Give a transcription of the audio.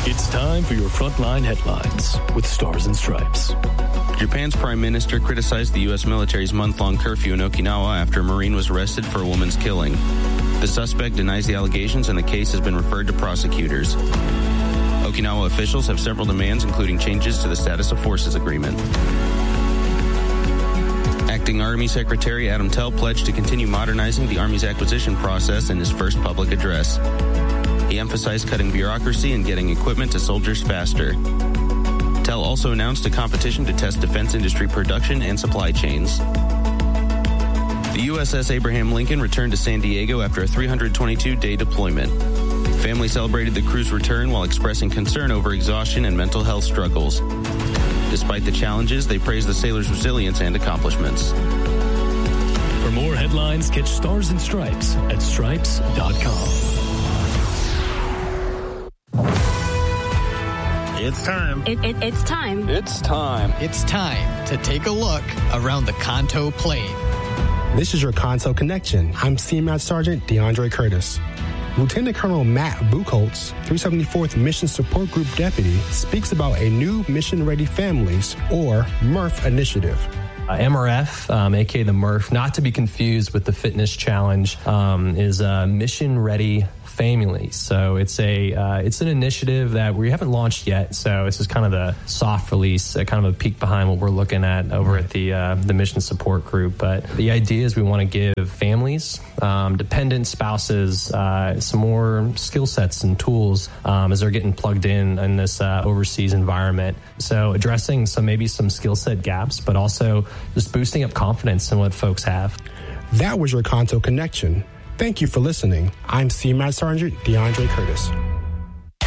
It's time for your Frontline Headlines with Stars and Stripes. Japan's prime minister criticized the U.S. military's month-long curfew in Okinawa after a Marine was arrested for a woman's killing. The suspect denies the allegations and the case has been referred to prosecutors. Okinawa officials have several demands, including changes to the status of forces agreement. Acting Army Secretary Adam Tell pledged to continue modernizing the Army's acquisition process in his first public address. He emphasized cutting bureaucracy and getting equipment to soldiers faster. Tell also announced a competition to test defense industry production and supply chains. The USS Abraham Lincoln returned to San Diego after a 322-day deployment. Family celebrated the crew's return while expressing concern over exhaustion and mental health struggles. Despite the challenges, they praised the sailors' resilience and accomplishments. For more headlines, catch Stars and Stripes at stripes.com. It's time. It's time. It's time. It's time to take a look around the Kanto Plain. This is your Kanto Connection. I'm CMAT Sergeant DeAndre Curtis. Lieutenant Colonel Matt Buchholz, 374th Mission Support Group Deputy, speaks about a new Mission Ready Families, or MRF initiative. MRF, aka the MRF, not to be confused with the fitness challenge, is Mission Ready Families. So it's an initiative that we haven't launched yet. So this is kind of the soft release, kind of a peek behind what we're looking at over at the Mission Support Group. But the idea is we want to give families, dependent spouses, some more skill sets and tools as they're getting plugged in this overseas environment. So addressing some skill set gaps, but also just boosting up confidence in what folks have. That was your Kanto Connection. Thank you for listening. I'm CMAT Sergeant DeAndre Curtis.